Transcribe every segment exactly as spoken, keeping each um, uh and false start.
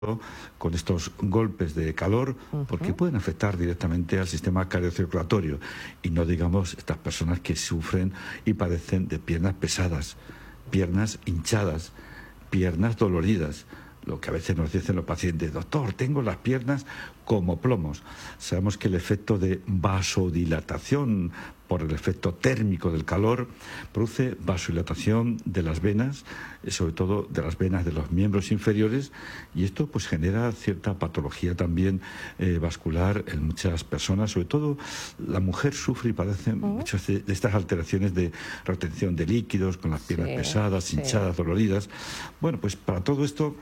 con estos golpes de calor, porque pueden afectar directamente al sistema cardiocirculatorio, y no digamos estas personas que sufren y padecen de piernas pesadas, piernas hinchadas, piernas doloridas. Lo que a veces nos dicen los pacientes: doctor, tengo las piernas como plomos. Sabemos que el efecto de vasodilatación por el efecto térmico del calor produce vasodilatación de las venas, sobre todo de las venas de los miembros inferiores, y esto pues genera cierta patología también eh, vascular en muchas personas. Sobre todo la mujer sufre y padece uh-huh. muchas de estas alteraciones de retención de líquidos, con las piernas sí, pesadas, hinchadas, sí. doloridas. Bueno, pues para todo esto,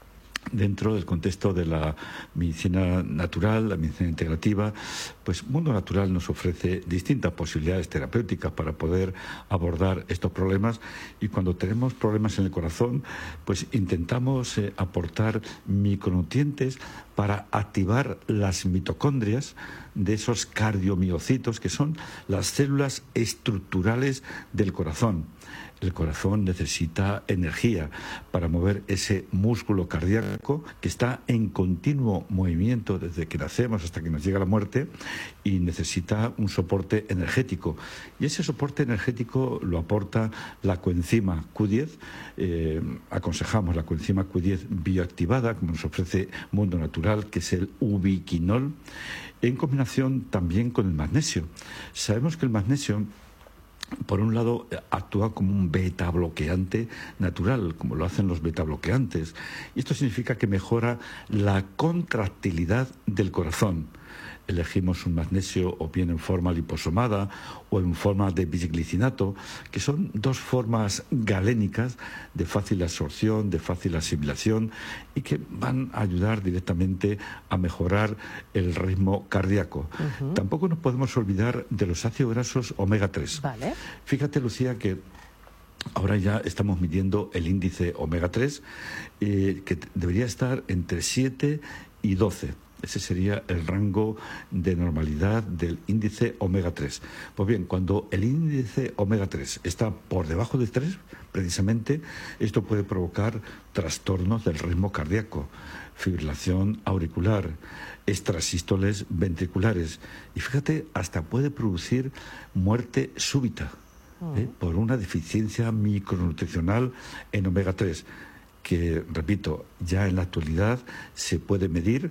dentro del contexto de la medicina natural, la medicina integrativa, pues Mundo Natural nos ofrece distintas posibilidades terapéuticas para poder abordar estos problemas, y cuando tenemos problemas en el corazón, pues intentamos eh, aportar micronutrientes para activar las mitocondrias de esos cardiomiocitos, que son las células estructurales del corazón. El corazón necesita energía para mover ese músculo cardíaco que está en continuo movimiento desde que nacemos hasta que nos llega la muerte, y necesita un soporte energético. Y ese soporte energético lo aporta la coenzima Q diez. Eh, aconsejamos la coenzima Q diez bioactivada, como nos ofrece Mundo Natural, que es el ubiquinol, en combinación también con el magnesio. Sabemos que el magnesio, por un lado, actúa como un beta bloqueante natural, como lo hacen los beta bloqueantes, y esto significa que mejora la contractilidad del corazón. Elegimos un magnesio o bien en forma liposomada o en forma de bisglicinato, que son dos formas galénicas de fácil absorción, de fácil asimilación, y que van a ayudar directamente a mejorar el ritmo cardíaco. Uh-huh. Tampoco nos podemos olvidar de los ácidos grasos omega tres. Vale. Fíjate, Lucía, que ahora ya estamos midiendo el índice omega tres, eh, que debería estar entre siete y doce. Ese sería el rango de normalidad del índice omega tres. Pues bien, cuando el índice omega tres está por debajo de tres, precisamente, esto puede provocar trastornos del ritmo cardíaco, fibrilación auricular, extrasístoles ventriculares, y fíjate, hasta puede producir muerte súbita ¿eh? por una deficiencia micronutricional en omega tres. Que, repito, ya en la actualidad se puede medir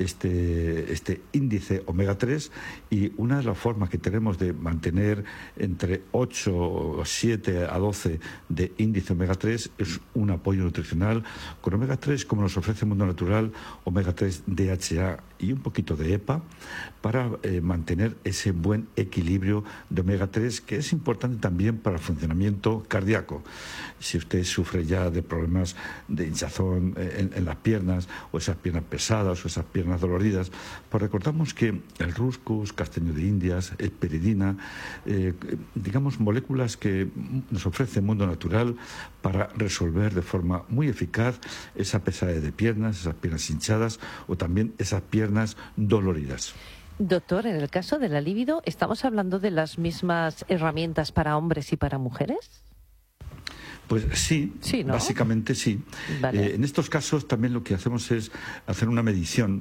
este, este índice omega tres, y una de las formas que tenemos de mantener entre ocho o siete a doce de índice omega tres es un apoyo nutricional con omega tres, como nos ofrece Mundo Natural, omega tres D H A y un poquito de E P A, para eh, mantener ese buen equilibrio de omega tres, que es importante también para el funcionamiento cardíaco. Si usted sufre ya de problemas de hinchazón en, en las piernas, o esas piernas pesadas, o esas piernas doloridas, pues recordamos que el ruscus, castaño de Indias, esperidina, eh, digamos moléculas que nos ofrece el Mundo Natural para resolver de forma muy eficaz esa pesadez de piernas, esas piernas hinchadas, o también esas piernas doloridas. Doctor, en el caso de la libido, ¿estamos hablando de las mismas herramientas para hombres y para mujeres? Pues sí, sí, ¿no? Básicamente sí. Vale. Eh, en estos casos también lo que hacemos es hacer una medición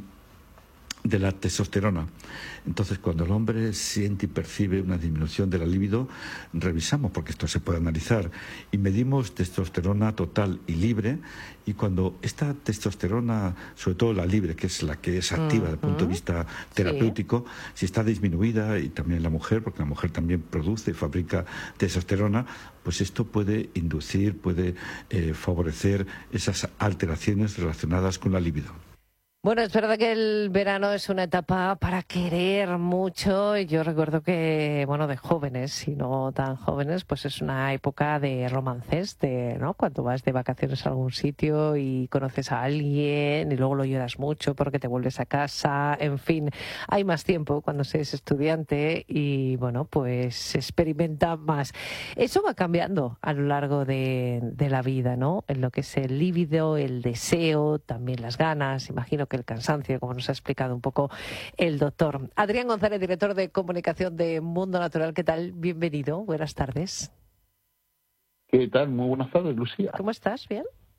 de la testosterona. Entonces, cuando el hombre siente y percibe una disminución de la libido, revisamos, porque esto se puede analizar, y medimos testosterona total y libre, y cuando esta testosterona, sobre todo la libre, que es la que es activa uh-huh. desde el punto de vista terapéutico, sí. si está disminuida, y también la mujer, porque la mujer también produce y fabrica testosterona, pues esto puede inducir, puede eh, favorecer esas alteraciones relacionadas con la libido. Bueno, es verdad que el verano es una etapa para querer mucho. Yo recuerdo que, bueno, de jóvenes y no tan jóvenes, pues es una época de romances, de, ¿no? Cuando vas de vacaciones a algún sitio y conoces a alguien y luego lo lloras mucho porque te vuelves a casa. En fin, hay más tiempo cuando se es estudiante y, bueno, pues se experimenta más. Eso va cambiando a lo largo de, de la vida, ¿no? En lo que es el líbido, el deseo, también las ganas, imagino que el cansancio, como nos ha explicado un poco el doctor. Adrián González, director de comunicación de Mundo Natural, ¿qué tal? Bienvenido, buenas tardes. ¿Qué tal? Muy buenas tardes, Lucía. ¿Cómo estás? ¿Bien?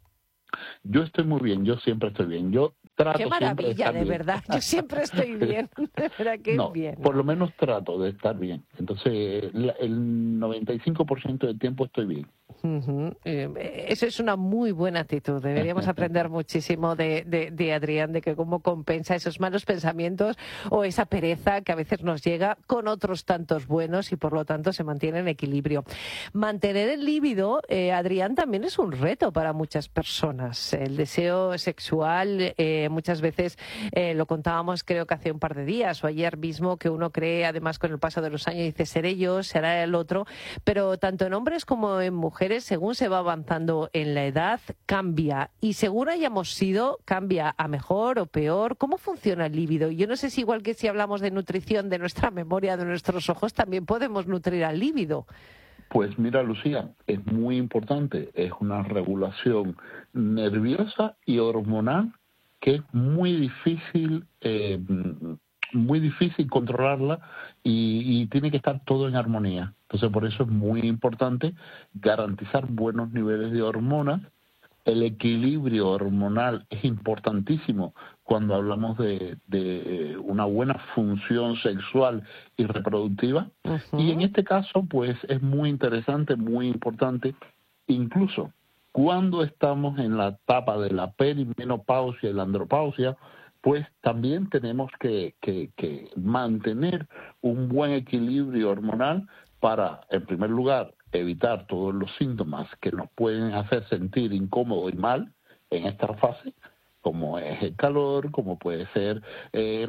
Yo estoy muy bien, yo siempre estoy bien. Yo trato Qué maravilla, de, de verdad. Yo siempre estoy bien. De verdad que no, bien. por lo menos trato de estar bien. Entonces, la, el noventa y cinco por ciento del tiempo estoy bien. Uh-huh. Eh, eso es una muy buena actitud. Deberíamos aprender muchísimo de, de, de Adrián, de que cómo compensa esos malos pensamientos o esa pereza que a veces nos llega con otros tantos buenos y por lo tanto se mantiene en equilibrio. Mantener el líbido, eh, Adrián, también es un reto para muchas personas. El deseo sexual, eh, muchas veces eh, lo contábamos creo que hace un par de días o ayer mismo, que uno cree, además con el paso de los años, dice seré yo, será el otro, pero tanto en hombres como en mujeres, según se va avanzando en la edad, cambia. Y según hayamos sido, cambia a mejor o peor. ¿Cómo funciona el líbido? Yo no sé si igual que si hablamos de nutrición de nuestra memoria, de nuestros ojos, también podemos nutrir al líbido. Pues mira, Lucía, es muy importante. Es una regulación nerviosa y hormonal que es muy difícil, eh, muy difícil controlarla y, y tiene que estar todo en armonía. Entonces, por eso es muy importante garantizar buenos niveles de hormonas. El equilibrio hormonal es importantísimo cuando hablamos de, de una buena función sexual y reproductiva. Uh-huh. Y en este caso, pues, es muy interesante, muy importante, incluso cuando estamos en la etapa de la perimenopausia y la andropausia, pues también tenemos que, que, que mantener un buen equilibrio hormonal para, en primer lugar, evitar todos los síntomas que nos pueden hacer sentir incómodos y mal en esta fase, como es el calor, como puede ser eh,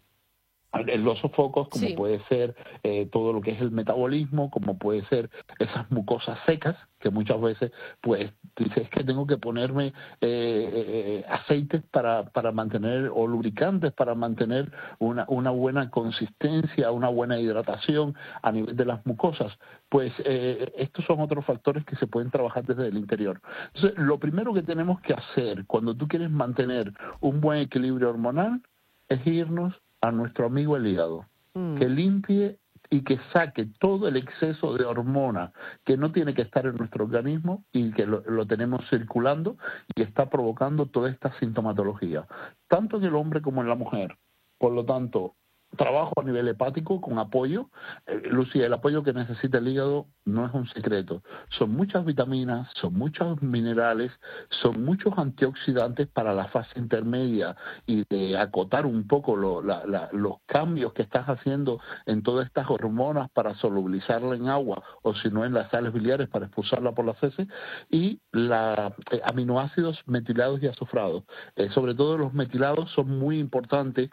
los sofocos, como sí. puede ser eh, todo lo que es el metabolismo, como puede ser esas mucosas secas, que muchas veces, pues, dices que tengo que ponerme eh, eh, aceites para, para mantener, o lubricantes para mantener una, una buena consistencia, una buena hidratación a nivel de las mucosas. Pues eh, estos son otros factores que se pueden trabajar desde el interior. Entonces, lo primero que tenemos que hacer cuando tú quieres mantener un buen equilibrio hormonal es irnos a nuestro amigo el hígado, mm. que limpie y que saque todo el exceso de hormona que no tiene que estar en nuestro organismo y que lo, lo tenemos circulando y está provocando toda esta sintomatología, tanto en el hombre como en la mujer. Por lo tanto, trabajo a nivel hepático con apoyo. Eh, Lucía, el apoyo que necesita el hígado no es un secreto. Son muchas vitaminas, son muchos minerales, son muchos antioxidantes para la fase intermedia y de acotar un poco lo, la, la, los cambios que estás haciendo en todas estas hormonas para solubilizarla en agua o si no en las sales biliares para expulsarla por las heces, y la, eh, aminoácidos metilados y azufrados. Eh, sobre todo los metilados son muy importantes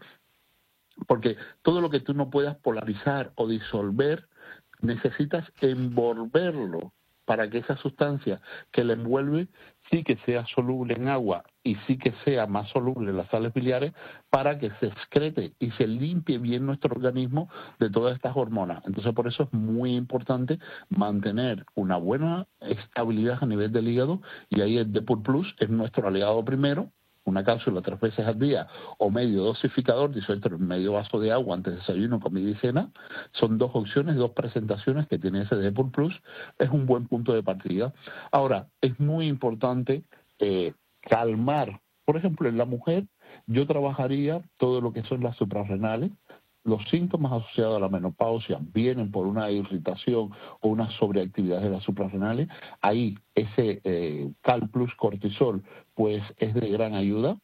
porque todo lo que tú no puedas polarizar o disolver, necesitas envolverlo para que esa sustancia que la envuelve sí que sea soluble en agua y sí que sea más soluble en las sales biliares para que se excrete y se limpie bien nuestro organismo de todas estas hormonas. Entonces, por eso es muy importante mantener una buena estabilidad a nivel del hígado, y ahí el Depur Plus es nuestro aliado primero. Una cápsula tres veces al día o medio dosificador disuelto en medio vaso de agua antes de desayuno, comida y cena. Son dos opciones, dos presentaciones que tiene ese Depur Plus. Es un buen punto de partida. Ahora, es muy importante eh, calmar. Por ejemplo, en la mujer yo trabajaría todo lo que son las suprarrenales. Los síntomas asociados a la menopausia vienen por una irritación o una sobreactividad de las suprarrenales. Ahí ese eh, Cal Plus Cortisol pues es de gran ayuda.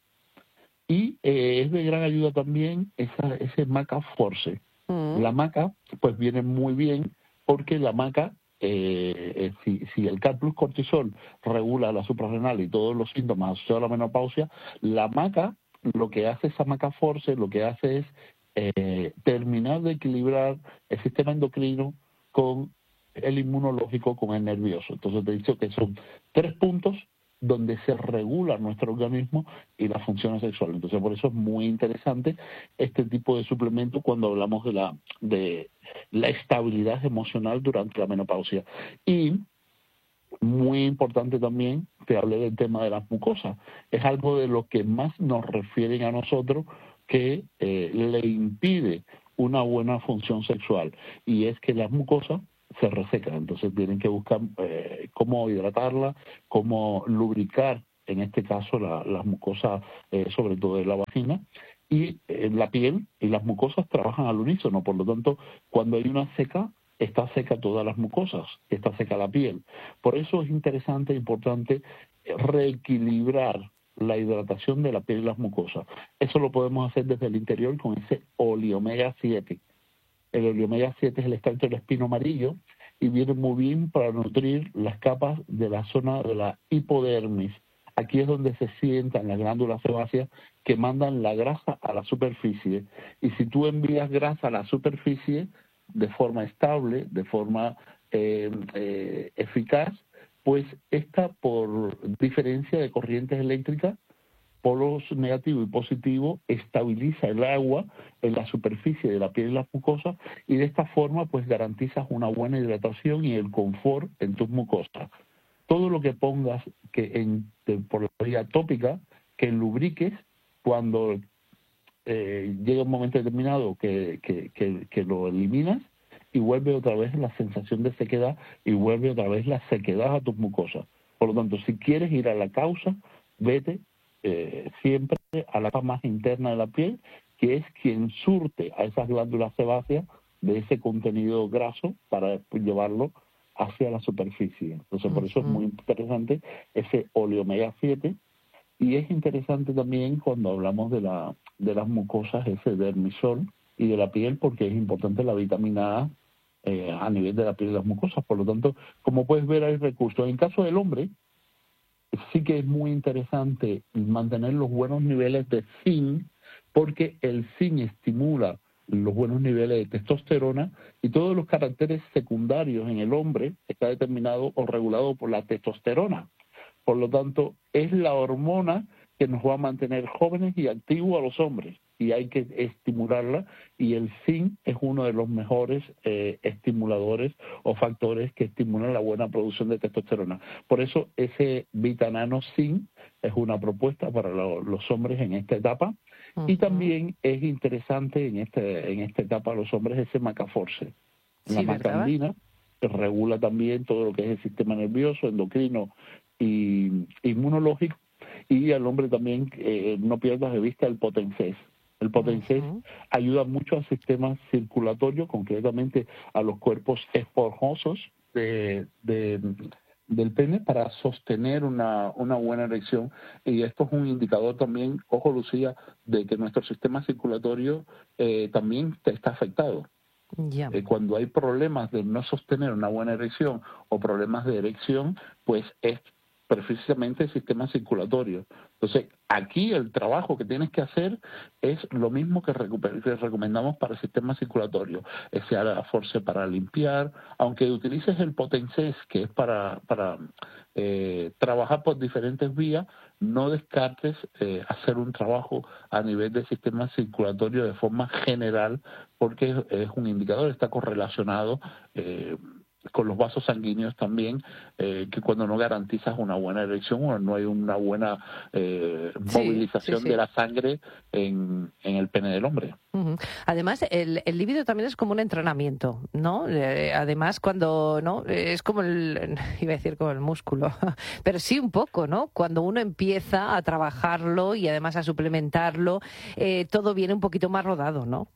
Y eh, es de gran ayuda también esa, ese Maca Force. Mm. La maca pues viene muy bien porque la maca, eh, eh, si, si el Cal Plus Cortisol regula la suprarrenal y todos los síntomas asociados a la menopausia, la maca, lo que hace esa Maca Force, lo que hace es Eh, terminar de equilibrar el sistema endocrino con el inmunológico, con el nervioso. Entonces te he dicho que son tres puntos donde se regula nuestro organismo y las funciones sexuales. Entonces por eso es muy interesante este tipo de suplemento cuando hablamos de la, de la estabilidad emocional durante la menopausia. Y muy importante también, te hablé del tema de las mucosas. Es algo de lo que más nos refieren a nosotros que eh, le impide una buena función sexual, y es que las mucosas se resecan. Entonces tienen que buscar eh, cómo hidratarla, cómo lubricar en este caso la, las mucosas, eh, sobre todo de la vagina, y eh, la piel y las mucosas trabajan al unísono, por lo tanto, cuando hay una seca, está seca todas las mucosas, está seca la piel. Por eso es interesante e importante reequilibrar la hidratación de la piel y las mucosas. Eso lo podemos hacer desde el interior con ese oleomega siete. El oleomega siete es el extracto del espino amarillo y viene muy bien para nutrir las capas de la zona de la hipodermis. Aquí es donde se sientan las glándulas sebáceas que mandan la grasa a la superficie. Y si tú envías grasa a la superficie de forma estable, de forma eh, eh, eficaz, pues esta, por diferencia de corrientes eléctricas, polos negativo y positivo, estabiliza el agua en la superficie de la piel y las mucosas, y de esta forma pues garantizas una buena hidratación y el confort en tus mucosas. Todo lo que pongas que en, de, por la vía tópica, que lubriques cuando eh, llega un momento determinado que, que, que, que lo eliminas, y vuelve otra vez la sensación de sequedad y vuelve otra vez la sequedad a tus mucosas. Por lo tanto, si quieres ir a la causa, vete eh, siempre a la capa más interna de la piel, que es quien surte a esas glándulas sebáceas de ese contenido graso para llevarlo hacia la superficie. Entonces, por eso es muy interesante ese oleomega siete. Y es interesante también cuando hablamos de, la, de las mucosas, ese dermisol, y de la piel, porque es importante la vitamina A eh, a nivel de la piel y las mucosas. Por lo tanto, como puedes ver, hay recursos. En caso del hombre, sí que es muy interesante mantener los buenos niveles de zinc, porque el zinc estimula los buenos niveles de testosterona, y todos los caracteres secundarios en el hombre está determinado o regulado por la testosterona. Por lo tanto, es la hormona que nos va a mantener jóvenes y activos a los hombres, y hay que estimularla, y el zinc es uno de los mejores eh, estimuladores o factores que estimulan la buena producción de testosterona. Por eso ese Vitanano Zinc es una propuesta para lo, los hombres en esta etapa. Uh-huh. Y también es interesante en, este, en esta etapa a los hombres ese Macaforce. La sí, macandina, que regula también todo lo que es el sistema nervioso, endocrino y inmunológico. Y al hombre también, eh, no pierdas de vista el Potencés. El Potencés uh-huh. ayuda mucho al sistema circulatorio, concretamente a los cuerpos esponjosos de, de, del pene, para sostener una, una buena erección. Y esto es un indicador también, ojo Lucía, de que nuestro sistema circulatorio eh, también está afectado. Yeah. Eh, cuando hay problemas de no sostener una buena erección o problemas de erección, pues es precisamente el sistema circulatorio. Entonces, aquí el trabajo que tienes que hacer es lo mismo que, que recomendamos para el sistema circulatorio. Ese Macaforce para limpiar, aunque utilices el Potencés, que es para, para eh, trabajar por diferentes vías, no descartes eh, hacer un trabajo a nivel del sistema circulatorio de forma general, porque es, es un indicador, está correlacionado eh, con los vasos sanguíneos también, eh, que cuando no garantizas una buena erección o no hay una buena eh, movilización sí, sí, sí. de la sangre en, en el pene del hombre. Uh-huh. Además, el, el líbido también es como un entrenamiento, ¿no? Eh, además, cuando, ¿no? Es como el, iba a decir como el músculo, pero sí un poco, ¿no? Cuando uno empieza a trabajarlo y además a suplementarlo, eh, todo viene un poquito más rodado, ¿no?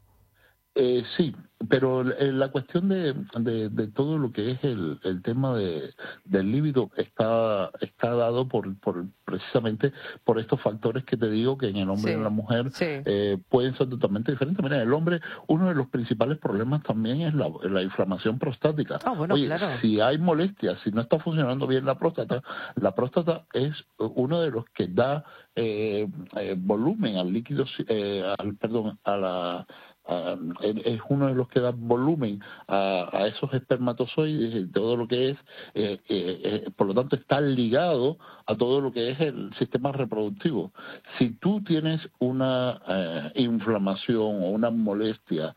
Eh, sí, pero la cuestión de, de, de todo lo que es el, el tema de, del líbido está está dado por, por precisamente por estos factores que te digo, que en el hombre sí, y en la mujer sí. eh, pueden ser totalmente diferentes. Mira, en el hombre uno de los principales problemas también es la, la inflamación prostática. Ah, bueno, Oye, claro. si hay molestias, si no está funcionando bien la próstata, la próstata es uno de los que da eh, eh, volumen al líquido, eh, al perdón, a la Uh, es uno de los que da volumen a, a esos espermatozoides y todo lo que es, eh, eh, eh, por lo tanto está ligado a todo lo que es el sistema reproductivo. Si tú tienes una eh, inflamación o una molestia,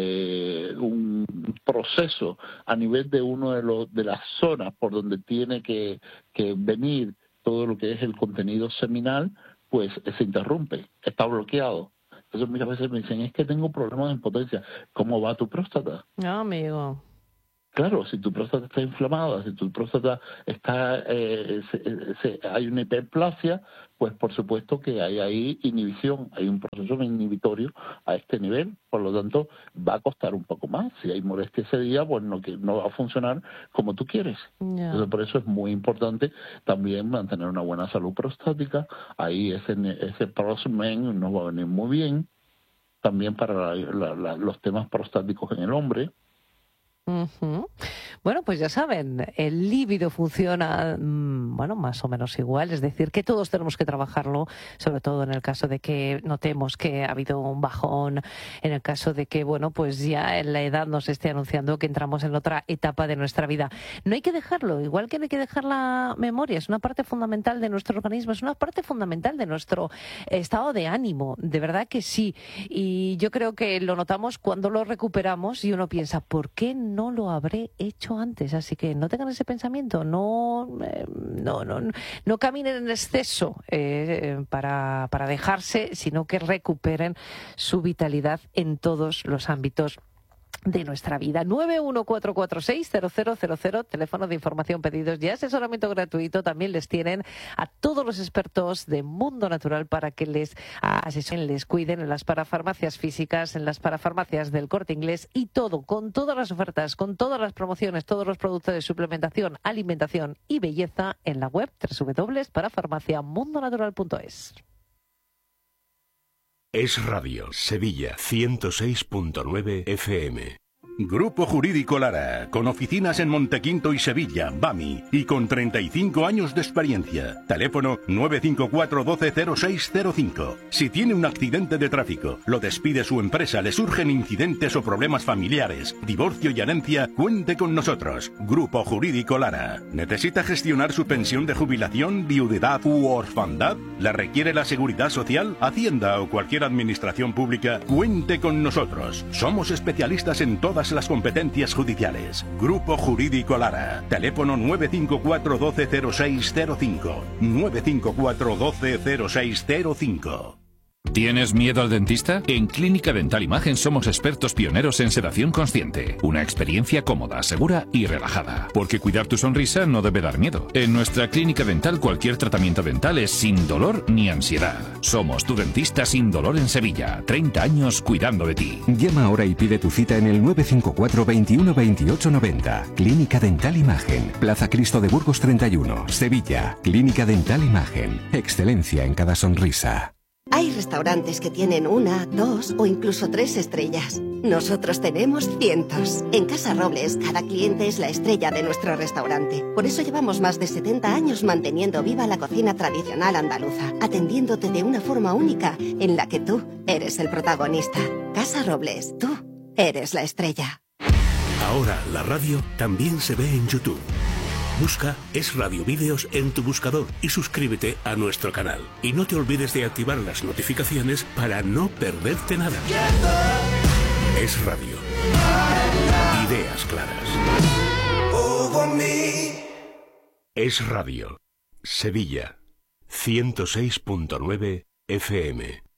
eh, un proceso a nivel de uno de los de las zonas por donde tiene que, que venir todo lo que es el contenido seminal, pues se interrumpe, está bloqueado. Entonces muchas veces me dicen, es que tengo problemas de impotencia. ¿Cómo va tu próstata? No, amigo. Claro, si tu próstata está inflamada, si tu próstata está, eh, se, se, hay una hiperplasia, pues por supuesto que hay ahí inhibición, hay un proceso inhibitorio a este nivel, por lo tanto va a costar un poco más. Si hay molestia ese día, pues no, que no va a funcionar como tú quieres. Yeah. Entonces por eso es muy importante también mantener una buena salud prostática. Ahí ese, ese Prosmen nos va a venir muy bien, también para la, la, la, los temas prostáticos en el hombre. Uh-huh. Bueno, pues ya saben, el líbido funciona, mmm, bueno, más o menos igual, es decir, que todos tenemos que trabajarlo, sobre todo en el caso de que notemos que ha habido un bajón, en el caso de que, bueno, pues ya en la edad nos esté anunciando que entramos en otra etapa de nuestra vida. No hay que dejarlo, igual que no hay que dejar la memoria, es una parte fundamental de nuestro organismo, es una parte fundamental de nuestro estado de ánimo, de verdad que sí, y yo creo que lo notamos cuando lo recuperamos y uno piensa, ¿por qué no no lo habré hecho antes? Así que no tengan ese pensamiento, no eh, no, no, no caminen en exceso eh, para, para dejarse, sino que recuperen su vitalidad en todos los ámbitos de nuestra vida. Nueve uno cuatro cuatro seis cero cero cero cero, teléfono de información, pedidos y asesoramiento gratuito. También les tienen a todos los expertos de Mundo Natural para que les asesoren, les cuiden en las parafarmacias físicas, en las parafarmacias del Corte Inglés y todo, con todas las ofertas, con todas las promociones, todos los productos de suplementación, alimentación y belleza en la web doble u doble u doble u punto parafarmacia mundo natural punto es. Es Radio, Sevilla, ciento seis punto nueve F M. Grupo Jurídico Lara, con oficinas en Montequinto y Sevilla, BAMI, y con treinta y cinco años de experiencia. Teléfono nueve cinco cuatro uno dos cero seis cero cinco. Si tiene un accidente de tráfico, lo despide su empresa, le surgen incidentes o problemas familiares, divorcio y herencia, cuente con nosotros. Grupo Jurídico Lara. ¿Necesita gestionar su pensión de jubilación, viudedad u orfandad? ¿La requiere la Seguridad Social, Hacienda o cualquier administración pública? Cuente con nosotros. Somos especialistas en todas las competencias judiciales. Grupo Jurídico Lara. Teléfono nueve cinco cuatro uno dos cero seis cero cinco. nueve cinco cuatro uno dos cero seis cero cinco. ¿Tienes miedo al dentista? En Clínica Dental Imagen somos expertos pioneros en sedación consciente. Una experiencia cómoda, segura y relajada. Porque cuidar tu sonrisa no debe dar miedo. En nuestra clínica dental cualquier tratamiento dental es sin dolor ni ansiedad. Somos tu dentista sin dolor en Sevilla. treinta años cuidando de ti. Llama ahora y pide tu cita en el nueve cinco cuatro veintiuno veintiocho noventa. Clínica Dental Imagen. Plaza Cristo de Burgos treinta y uno, Sevilla. Clínica Dental Imagen. Excelencia en cada sonrisa. Hay restaurantes que tienen una, dos o incluso tres estrellas. Nosotros tenemos cientos. En Casa Robles, cada cliente es la estrella de nuestro restaurante. Por eso llevamos más de setenta años manteniendo viva la cocina tradicional andaluza, atendiéndote de una forma única en la que tú eres el protagonista. Casa Robles, tú eres la estrella. Ahora la radio también se ve en YouTube. Busca Es Radio Vídeos en tu buscador y suscríbete a nuestro canal. Y no te olvides de activar las notificaciones para no perderte nada. Es Radio. Ideas claras. Es Radio. Sevilla. ciento seis punto nueve F M.